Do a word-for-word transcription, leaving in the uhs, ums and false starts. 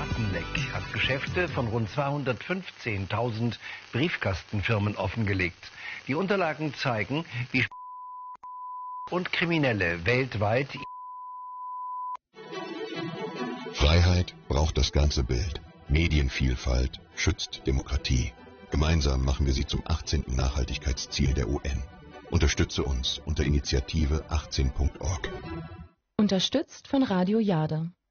Datenleck hat Geschäfte von rund zweihundertfünfzehntausend Briefkastenfirmen offengelegt. Die Unterlagen zeigen, wie und Kriminelle weltweit. Freiheit braucht das ganze Bild. Medienvielfalt schützt Demokratie. Gemeinsam machen wir sie zum achtzehnten Nachhaltigkeitsziel der U N. Unterstütze uns unter Initiative achtzehn Punkt org. Unterstützt von Radio Jade.